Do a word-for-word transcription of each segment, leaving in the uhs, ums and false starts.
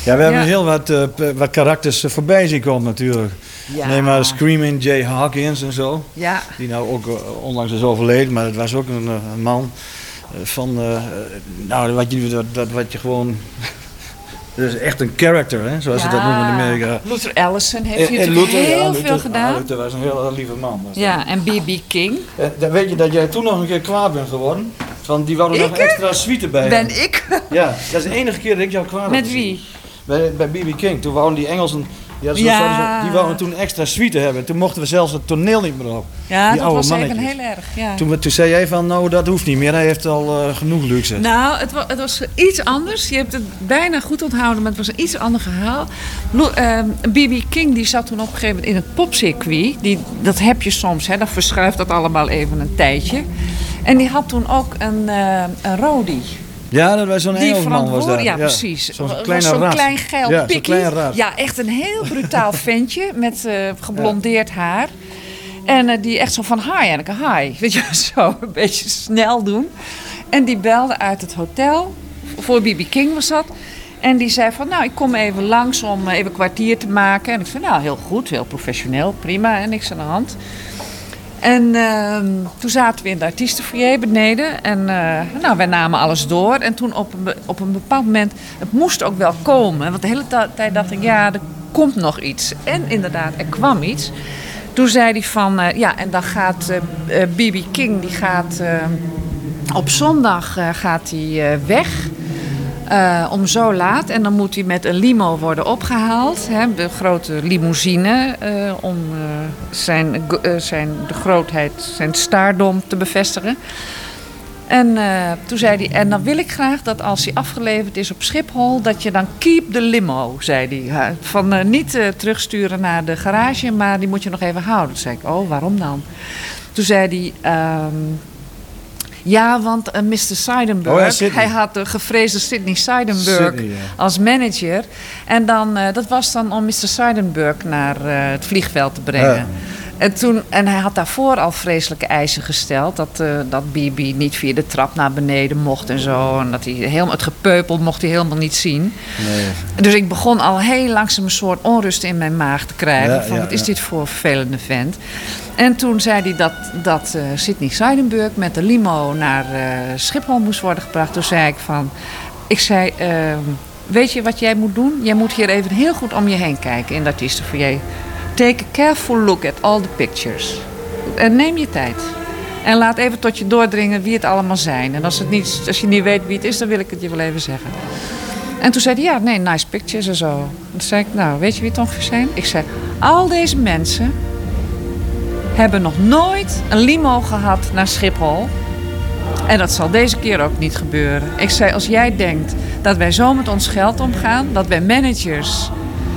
Ja, we hebben Ja. heel wat, uh, wat karakters uh, voorbij zien komen natuurlijk. Ja. Neem maar Screaming Jay Hawkins en zo. Ja. Die nou ook uh, onlangs is overleden, maar het was ook een, uh, een man uh, van, uh, nou wat je, dat, dat, wat je gewoon, dat is echt een character, hè, zoals Ja. ze dat noemen in Amerika. Luther Allison heeft En- hier en natuurlijk Luther, ja, heel Luther- veel gedaan. ah, Luther was een heel lieve man. was dat. Ja, en B B King. En dan weet je dat jij toen nog een keer kwaad bent geworden. Van die wou er nog Ik? een extra suite bij Ben hebben. ik? Ja, dat is de enige keer dat ik jou kwaad heb Met gezien. wie? Bij, bij B B King. Toen wouden die Engelsen, die, hadden zo- Ja. zo- die wouden toen extra suite hebben. Toen mochten we zelfs het toneel niet meer op. Ja, Die dat oude was even mannetjes. heel erg. Ja. Toen, we- toen zei jij van, nou dat hoeft niet meer, hij heeft al uh, genoeg luxe. Nou, het was, het was iets anders. Je hebt het bijna goed onthouden, maar het was een iets ander verhaal. Lo- ehm, B B King die zat toen op een gegeven moment in het popcircuit. Die, dat heb je soms, hè, dan verschuift dat allemaal even een tijdje. En die had toen ook een, uh, een roadie. Ja, dat was zo'n Die Engelsman was verantwoord, dat. ja, precies. Zo'n Was kleine zo'n rat. klein geil Ja, zo'n pikkie. kleine rat. Ja, echt een heel brutaal ventje met uh, geblondeerd haar. En uh, die echt zo van, hi Anneke, hi. Weet je, zo een beetje snel doen. En die belde uit het hotel, voor B B King was dat. En die zei van, nou, ik kom even langs om even een kwartier te maken. En ik zei, nou, heel goed, heel professioneel, prima, en niks aan de hand. En uh, toen zaten we in de artiestenfoyer beneden. En uh, nou, wij namen alles door. En toen op een, op een bepaald moment, het moest ook wel komen. Want de hele tijd dacht ik, ja, er komt nog iets. En inderdaad, er kwam iets. Toen zei hij van, uh, ja, en dan gaat uh, B B King, die gaat uh, op zondag uh, gaat hij uh, weg. Uh, om zo laat. En dan moet hij met een limo worden opgehaald. Hè, de grote limousine. Uh, om uh, zijn, uh, zijn, de grootheid, zijn stardom te bevestigen. En uh, toen zei hij, en dan wil ik graag dat als hij afgeleverd is op Schiphol, dat je dan keep de limo, zei hij. Van uh, niet uh, terugsturen naar de garage, maar die moet je nog even houden. Toen zei ik, oh, waarom dan? Toen zei hij, um, ja, want uh, mister Seidenberg, oh ja, hij had de gevreesde Sidney Seidenberg Sydney, ja. als manager. En dan, uh, dat was dan om mister Seidenberg naar uh, het vliegveld te brengen. Ja. En, toen, en hij had daarvoor al vreselijke eisen gesteld. Dat, uh, dat B B niet via de trap naar beneden mocht en zo. En dat hij helemaal, het gepeupel mocht hij helemaal niet zien. Nee. Dus ik begon al heel langzaam een soort onrust in mijn maag te krijgen. Ja, van, ja, wat is ja. dit voor een vervelende vent? En toen zei hij dat, dat uh, Sidney Seidenberg met de limo naar uh, Schiphol moest worden gebracht. Toen zei ik van... Ik zei, uh, weet je wat jij moet doen? Jij moet hier even heel goed om je heen kijken in de artiestenfoyer. Take a careful look at all the pictures. En neem je tijd. En laat even tot je doordringen wie het allemaal zijn. En als, het niet, als je niet weet wie het is, dan wil ik het je wel even zeggen. En toen zei hij, ja, nee, nice pictures en zo. Toen zei ik, nou, weet je wie het ongeveer zijn? Ik zei, al deze mensen hebben nog nooit een limo gehad naar Schiphol. En dat zal deze keer ook niet gebeuren. Ik zei, als jij denkt dat wij zo met ons geld omgaan, dat wij managers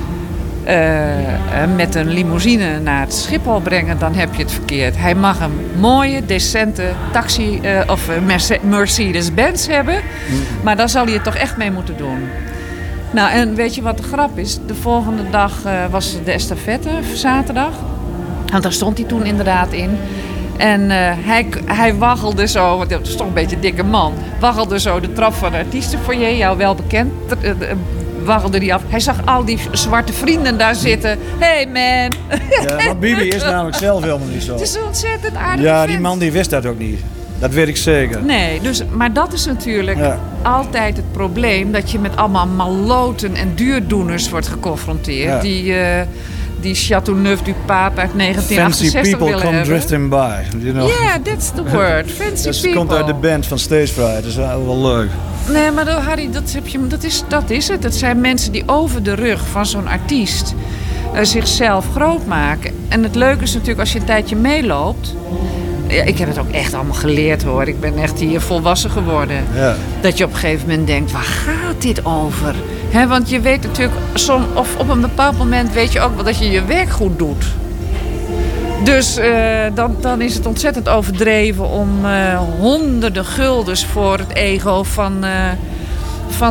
uh, uh, met een limousine naar het Schiphol brengen, dan heb je het verkeerd. Hij mag een mooie, decente taxi uh, of uh, Mercedes-Benz hebben, maar daar zal hij het toch echt mee moeten doen. Nou, en weet je wat de grap is? De volgende dag uh, was de estafette, zaterdag. Want daar stond hij toen inderdaad in. En uh, hij, hij waggelde zo, want dat is toch een beetje een dikke man, waggelde zo de trap van de artiestenfoyer, jou wel bekend, uh, uh, waggelde die af. Hij zag al die zwarte vrienden daar zitten. Hey man! Ja, maar Bibi is namelijk zelf helemaal niet zo. Het is een ontzettend aardig Ja, vent. die man die wist dat ook niet. Dat weet ik zeker. Nee, dus, maar dat is natuurlijk Ja. altijd het probleem, dat je met allemaal maloten en duurdoeners wordt geconfronteerd. Ja. Die, uh, die Chateauneuf-du-Pape uit negentien Fancy achtenzestig people willen come hebben. drifting by. You know? Yeah, that's the word. Fancy Dat people. komt uit de band van Stage Fright. Dat is wel wel leuk. Nee, maar dat, Harry, dat, heb je, dat, is, dat is het. Het zijn mensen die over de rug van zo'n artiest uh, zichzelf groot maken. En het leuke is natuurlijk als je een tijdje meeloopt. Ja, ik heb het ook echt allemaal geleerd hoor. Ik ben echt hier volwassen geworden. Ja. Dat je op een gegeven moment denkt, waar gaat dit over? He, want je weet natuurlijk, som, of op een bepaald moment weet je ook wel dat je je werk goed doet. Dus uh, dan, dan is het ontzettend overdreven om uh, honderden guldens voor het ego van uh,